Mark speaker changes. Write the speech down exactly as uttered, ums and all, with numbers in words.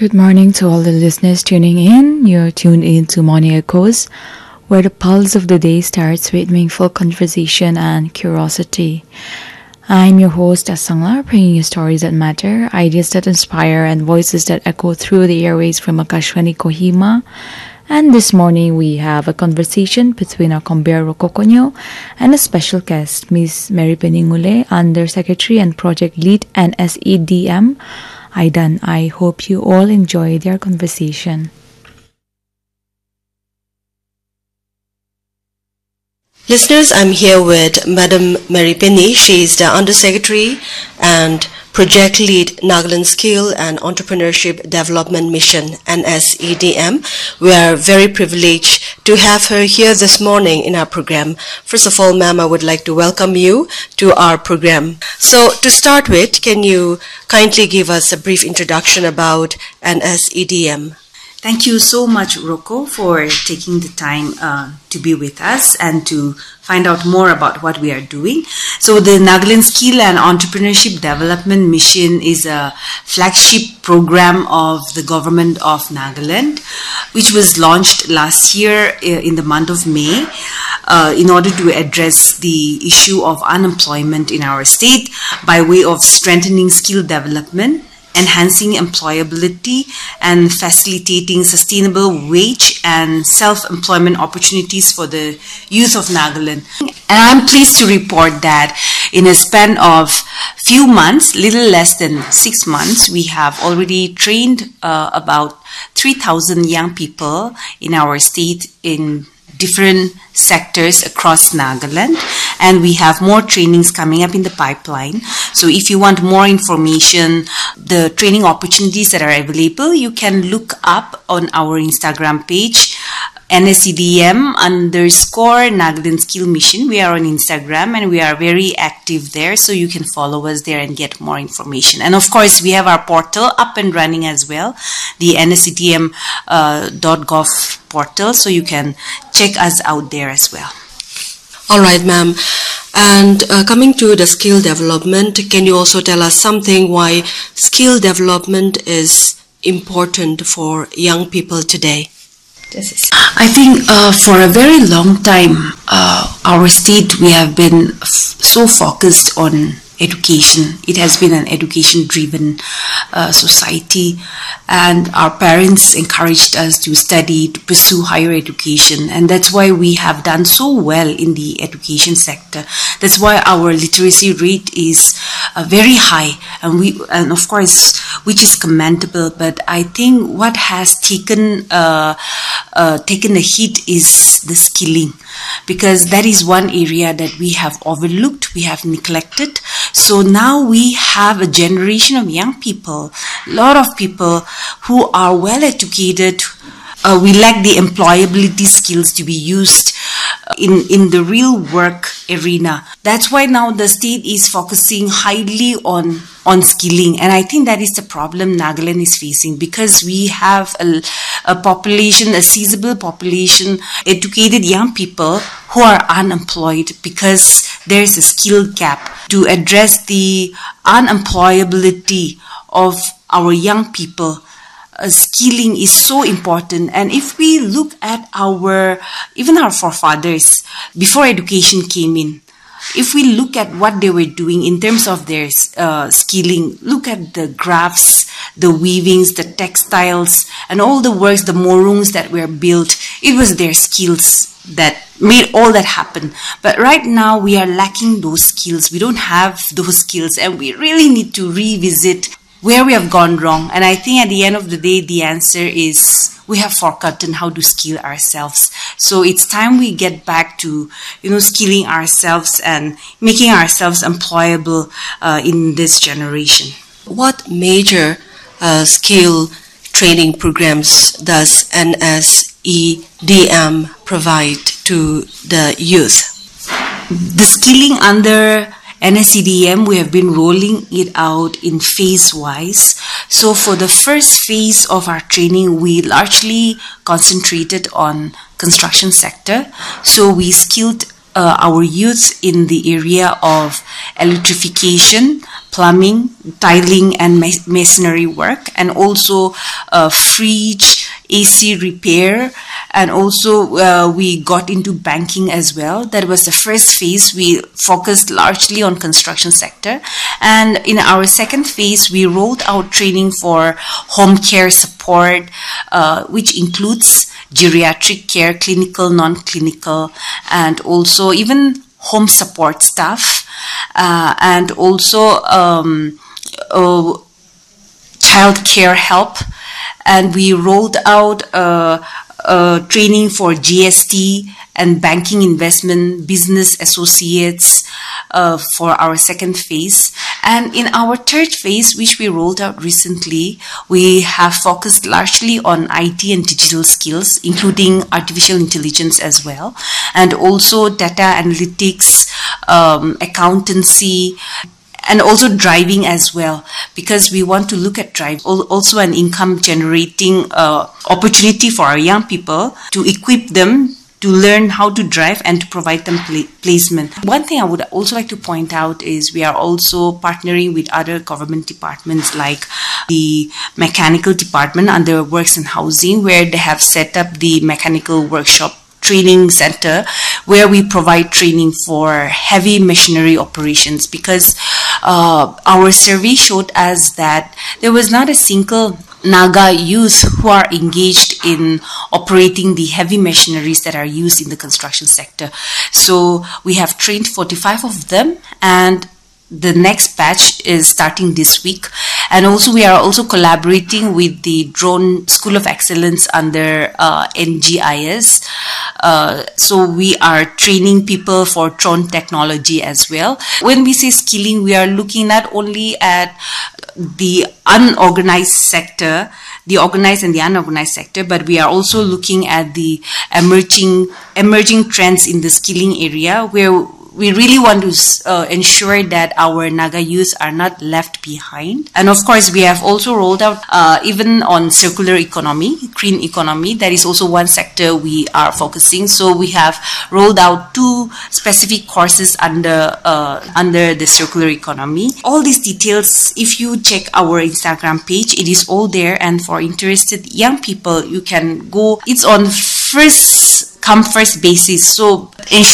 Speaker 1: Good morning to all the listeners tuning in. You're tuned in to Morning Echoes, where the pulse of the day starts with meaningful conversation and curiosity. I'm your host, Asangla, bringing you stories that matter, ideas that inspire, and voices that echo through the airways from Akashvani Kohima. And this morning, we have a conversation between our Combeer Rokokonyo and a special guest, Miss Mary Peningule, Undersecretary and Project Lead N S E D M, Aidan. I hope you all enjoy their conversation.
Speaker 2: Listeners, I'm here with Madam Mary Penny. She is the Undersecretary and Project Lead Nagaland Skill and Entrepreneurship Development Mission, N S E D M. We are very privileged to have her here this morning in our program. First of all, ma'am, I would like to welcome you to our program. So to start with, can you kindly give us a brief introduction about N S E D M?
Speaker 3: Thank you so much, Roko, for taking the time uh, to be with us and to find out more about what we are doing. So the Nagaland Skill and Entrepreneurship Development Mission is a flagship program of the government of Nagaland, which was launched last year in the month of May uh, in order to address the issue of unemployment in our state by way of strengthening skill development, enhancing employability, and facilitating sustainable wage and self-employment opportunities for the youth of Nagaland. And I'm pleased to report that in a span of few months, little less than six months, we have already trained uh, about three thousand young people in our state in different sectors across Nagaland, and we have more trainings coming up in the pipeline. So if you want more information, the training opportunities that are available, you can look up on our Instagram page, N S E D M underscore Nagaland Skill Mission. We are on Instagram and we are very active there, so you can follow us there and get more information. And of course, we have our portal up and running as well, the N S E D M dot gov portal, so you can check us out there as well.
Speaker 2: All right, ma'am. And uh, coming to the skill development, can you also tell us something why skill development is important for young people today?
Speaker 3: I think uh, for a very long time, uh, our state, we have been f- so focused on education. It has been an education-driven uh, society, and our parents encouraged us to study, to pursue higher education, and that's why we have done so well in the education sector. That's why our literacy rate is uh, very high, and we, and of course, which is commendable. But I think what has taken uh, uh, taken a hit is the skilling, because that is one area that we have overlooked, we have neglected. So now we have a generation of young people, a lot of people who are well educated. Uh, we lack the employability skills to be used in, in the real work arena. That's why now the state is focusing highly on, on skilling. And I think that is the problem Nagaland is facing, because we have a, a population, a sizable population, educated young people who are unemployed because there's a skill gap. To address the unemployability of our young people, Uh, skilling is so important. And if we look at our, even our forefathers, before education came in, if we look at what they were doing in terms of their uh, skilling, look at the crafts, the weavings, the textiles, and all the works, the morungs that were built, it was their skills that made all that happen. But right now, we are lacking those skills. We don't have those skills, and we really need to revisit where we have gone wrong. And I think at the end of the day, the answer is we have forgotten how to skill ourselves. So it's time we get back to, you know, skilling ourselves and making ourselves employable uh, in this generation.
Speaker 2: What major uh, skill training programs does N S E D M provide to the youth?
Speaker 3: The skilling under N S E D M, we have been rolling it out in phase-wise. So for the first phase of our training, we largely concentrated on construction sector. So we skilled uh, our youth in the area of electrification, plumbing, tiling, and masonry work, and also uh, fridge, A C repair, and also uh, we got into banking as well. That was the first phase. We focused largely on construction sector, and in our second phase we rolled out training for home care support, uh, which includes geriatric care, clinical, non-clinical, and also even home support staff, uh, and also um, uh, child care help. And we rolled out uh, uh, training for G S T and banking investment business associates uh, for our second phase. And in our third phase, which we rolled out recently, we have focused largely on I T and digital skills, including artificial intelligence as well, and also data analytics, um, accountancy, and also driving as well, because we want to look at drive, also an income generating uh, opportunity for our young people, to equip them to learn how to drive and to provide them pla- placement. One thing I would also like to point out is we are also partnering with other government departments like the mechanical department under Works and Housing, where they have set up the mechanical workshop training center, where we provide training for heavy machinery operations, because uh, our survey showed us that there was not a single Naga youth who are engaged in operating the heavy machineries that are used in the construction sector. So we have trained forty-five of them, and the next batch is starting this week. And also we are also collaborating with the Drone School of Excellence under uh, N G I S. Uh, so we are training people for drone technology as well. When we say skilling, we are looking not only at the unorganized sector, the organized and the unorganized sector, but we are also looking at the emerging emerging trends in the skilling area, where we really want to uh, ensure that our Naga youth are not left behind. And of course, we have also rolled out uh, even on circular economy, green economy. That is also one sector we are focusing. So we have rolled out two specific courses under uh, under the circular economy. All these details, if you check our Instagram page, it is all there. And for interested young people, you can go. It's on first come first basis. So ensure